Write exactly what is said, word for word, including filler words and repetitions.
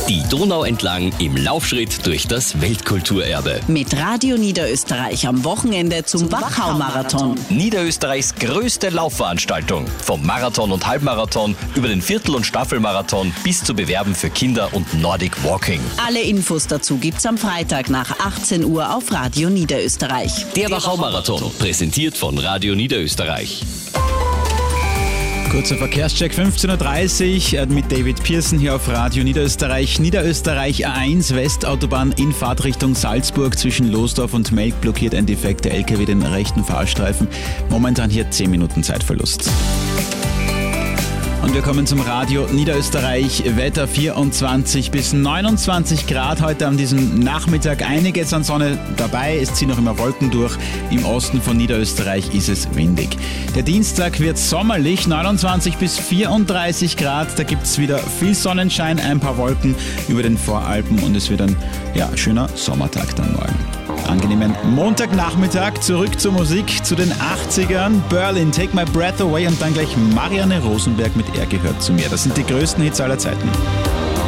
Die Donau entlang im Laufschritt durch das Weltkulturerbe. Mit Radio Niederösterreich am Wochenende zum Wachau-Marathon. Niederösterreichs größte Laufveranstaltung. Vom Marathon und Halbmarathon über den Viertel- und Staffelmarathon bis zu Bewerben für Kinder und Nordic Walking. Alle Infos dazu gibt's am Freitag nach achtzehn Uhr auf Radio Niederösterreich. Der Wachau-Marathon, präsentiert von Radio Niederösterreich. Kurzer Verkehrscheck, fünfzehn Uhr dreißig mit David Pearson hier auf Radio Niederösterreich. Niederösterreich A eins Westautobahn in Fahrtrichtung Salzburg zwischen Losdorf und Melk blockiert ein defekter L K W den rechten Fahrstreifen. Momentan hier zehn Minuten Zeitverlust. Und wir kommen zum Radio Niederösterreich. Wetter vierundzwanzig bis neunundzwanzig Grad heute an diesem Nachmittag. Einiges an Sonne dabei. Es ziehen noch immer Wolken durch. Im Osten von Niederösterreich ist es windig. Der Dienstag wird sommerlich, neunundzwanzig bis vierunddreißig Grad. Da gibt es wieder viel Sonnenschein, ein paar Wolken über den Voralpen und es wird ein ja, schöner Sommertag dann morgen. Angenehmen Montagnachmittag, zurück zur Musik, zu den achtzigern. Berlin, Take My Breath Away und dann gleich Marianne Rosenberg mit Er gehört zu mir. Das sind die größten Hits aller Zeiten.